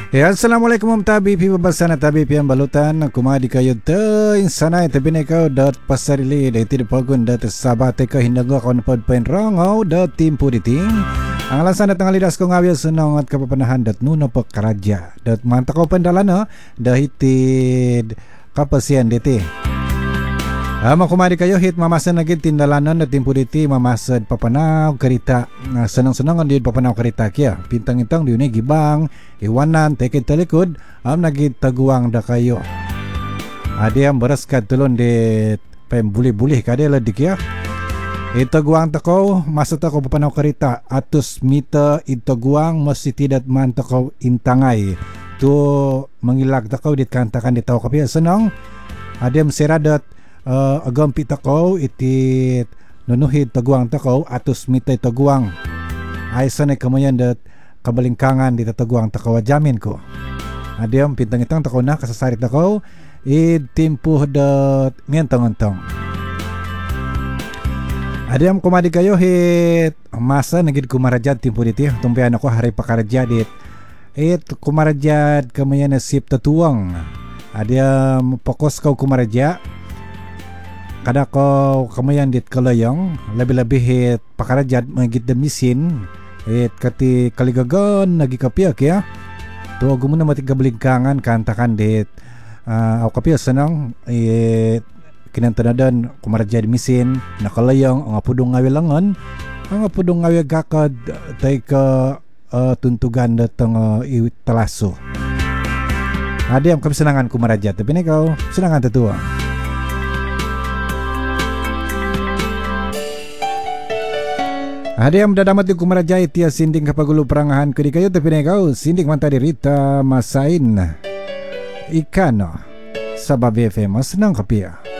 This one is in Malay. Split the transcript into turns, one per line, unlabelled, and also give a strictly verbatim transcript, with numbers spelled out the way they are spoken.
Ya, Assalamualaikum om tabi pi babasana tabi pi balutan kumadi kayo tein sanai tabi ne kau dot pasarili de ti pagun dot sabate ka hindago kon pod pen rongo dot timpu diting ang alasan datang lidas ko ngawi senong at kapapanahan dot nuno pekaraja dot mantako pendalana dahitid kapasian deti. Ama kumari kayo hit mamasan lagi tindalanan na timpu diti mamasad papanaw karita uh, senang-senang di papanaw karita kya pintang-intang di unay gibang iwanan teket talikod am nagit taguang da kayo adi am beras kad tulon di pem bulih-bulih kade ladik ya itaguang takaw masa takaw papanaw karita atus mita itaguang masih tidak man takaw intangay tu mengilag takaw dit kantakan di tao kapya senang adi am seradat Uh, agam pitakaw itit nunuhid taguang takaw atus mitay taguang ay sanay kamayan dat kabalingkangan di taguang takaw jamin ko adiam pintang itang takaw na kasasarit takaw id timpuh dat ngentong-ngentong adiam kumadi kayo hit masa nagid kumarajad timpuh diti tumpian ako hari pakarajad it it kumarajad kamayan na sip tatuang adiam pokos kau kumarajad kada ko kamayan dit kalayang labi-labi hit pakarajad magit da misin hit kati kaligagan nagi kapiak ya to gumuna mati kabalingkangan kantakan dit uh, aw kapiak sanang hit kinantanadan kumarajad misin nakalayang ang apudong ngawilangan ang apudong ngawi gakad tay ka uh, tuntugan datang uh, italaso adiam kami senangan kumarajad tapi ikaw senangan tetua. Ada yang mendadak mati kumarajai tia sinding kapagulu perangahan kedi kayo tapi nekau sinding manta dirita masain ikan sa Babi F M senang kapia.